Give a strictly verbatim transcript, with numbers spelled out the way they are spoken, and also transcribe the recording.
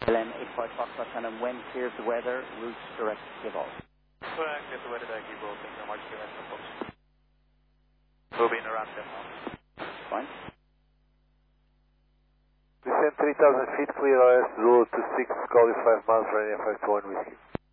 L M eight five Foxtrot Shannon, when clear of the weather, route direct to Gibbs. Correct, get the weather direct Gibbs, thank you very much for your help, folks. We'll be in around ten now. Fine. Descend three thousand feet, clear R S, zero two six, call you five miles, running five two one whiskey.